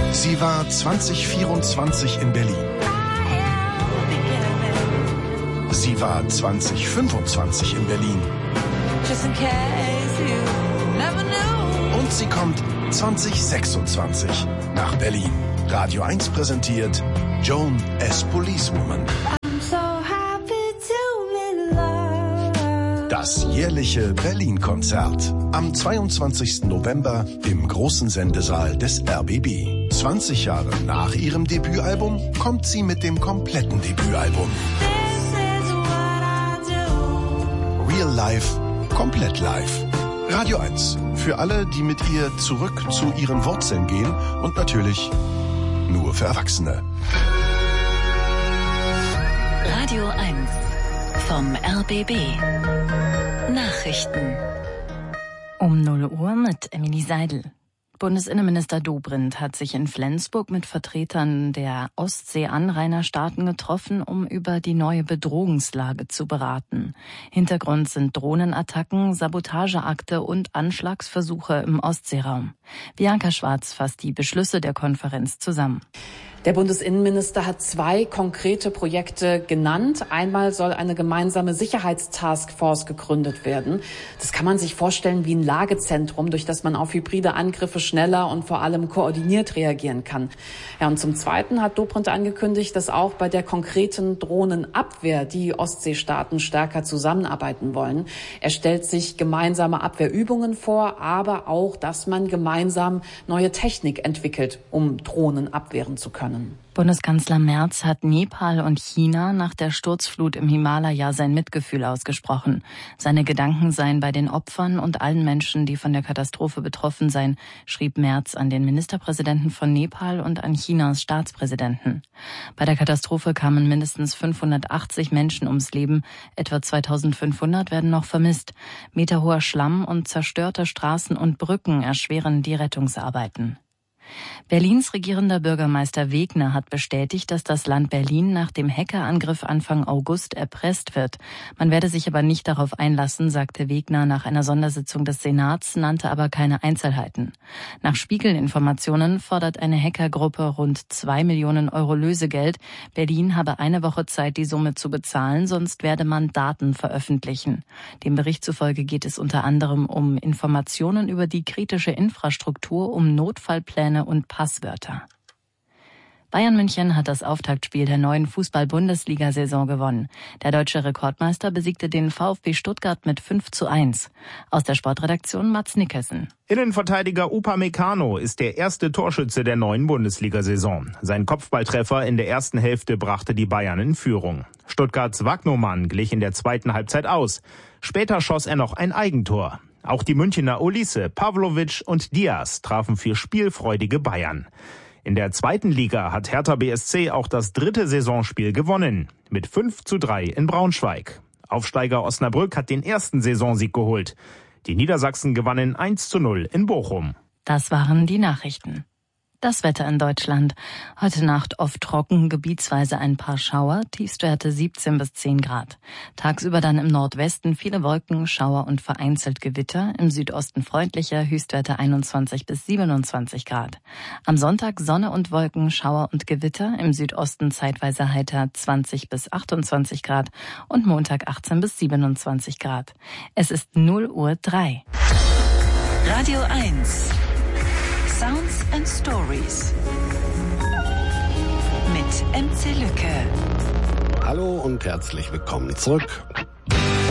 Sie war 2024 in Berlin. Sie war 2025 in Berlin. Und sie kommt 2026 nach Berlin. Radio 1 präsentiert Joan as Policewoman. Das jährliche Berlin-Konzert. Am 22. November im großen Sendesaal des RBB. 20 Jahre nach ihrem Debütalbum kommt sie mit dem kompletten Debütalbum. Real Life, komplett live. Radio 1. Für alle, die mit ihr zurück zu ihren Wurzeln gehen und natürlich nur für Erwachsene. Radio 1 vom RBB. Nachrichten. Um 0 Uhr mit Emily Seidel. Bundesinnenminister Dobrindt hat sich in Flensburg mit Vertretern der Ostsee-Anrainerstaaten getroffen, um über die neue Bedrohungslage zu beraten. Hintergrund sind Drohnenattacken, Sabotageakte und Anschlagsversuche im Ostseeraum. Bianca Schwarz fasst die Beschlüsse der Konferenz zusammen. Der Bundesinnenminister hat 2 konkrete Projekte genannt. Einmal soll eine gemeinsame Sicherheitstaskforce gegründet werden. Das kann man sich vorstellen wie ein Lagezentrum, durch das man auf hybride Angriffe schneller und vor allem koordiniert reagieren kann. Ja, und zum Zweiten hat Dobrindt angekündigt, dass auch bei der konkreten Drohnenabwehr die Ostseestaaten stärker zusammenarbeiten wollen. Er stellt sich gemeinsame Abwehrübungen vor, aber auch, dass man gemeinsam neue Technik entwickelt, um Drohnen abwehren zu können. Bundeskanzler Merz hat Nepal und China nach der Sturzflut im Himalaya sein Mitgefühl ausgesprochen. Seine Gedanken seien bei den Opfern und allen Menschen, die von der Katastrophe betroffen seien, schrieb Merz an den Ministerpräsidenten von Nepal und an Chinas Staatspräsidenten. Bei der Katastrophe kamen mindestens 580 Menschen ums Leben, etwa 2500 werden noch vermisst. Meterhoher Schlamm und zerstörte Straßen und Brücken erschweren die Rettungsarbeiten. Berlins regierender Bürgermeister Wegner hat bestätigt, dass das Land Berlin nach dem Hackerangriff Anfang August erpresst wird. Man werde sich aber nicht darauf einlassen, sagte Wegner nach einer Sondersitzung des Senats, nannte aber keine Einzelheiten. Nach Spiegel-Informationen fordert eine Hackergruppe rund 2 Millionen Euro Lösegeld. Berlin habe eine Woche Zeit, die Summe zu bezahlen, sonst werde man Daten veröffentlichen. Dem Bericht zufolge geht es unter anderem um Informationen über die kritische Infrastruktur, um Notfallpläne und Passwörter. Bayern München hat das Auftaktspiel der neuen Fußball-Bundesliga-Saison gewonnen. Der deutsche Rekordmeister besiegte den VfB Stuttgart mit 5:1. Aus der Sportredaktion Mats Nickersen. Innenverteidiger Upamecano ist der erste Torschütze der neuen Bundesliga-Saison. Sein Kopfballtreffer in der ersten Hälfte brachte die Bayern in Führung. Stuttgarts Wagnoman glich in der zweiten Halbzeit aus. Später schoss er noch ein Eigentor. Auch die Münchner Olise, Pavlovic und Diaz trafen für spielfreudige Bayern. In der zweiten Liga hat Hertha BSC auch das 3. Saisonspiel gewonnen, mit 5:3 in Braunschweig. Aufsteiger Osnabrück hat den ersten Saisonsieg geholt. Die Niedersachsen gewannen 1:0 in Bochum. Das waren die Nachrichten. Das Wetter in Deutschland. Heute Nacht oft trocken, gebietsweise ein paar Schauer, Tiefstwerte 17 bis 10 Grad. Tagsüber dann im Nordwesten viele Wolken, Schauer und vereinzelt Gewitter. Im Südosten freundlicher, Höchstwerte 21 bis 27 Grad. Am Sonntag Sonne und Wolken, Schauer und Gewitter. Im Südosten zeitweise heiter 20 bis 28 Grad. Und Montag 18 bis 27 Grad. Es ist 0:03 Uhr. Radio 1. Sounds and Stories mit MC Lücke. Hallo und herzlich willkommen zurück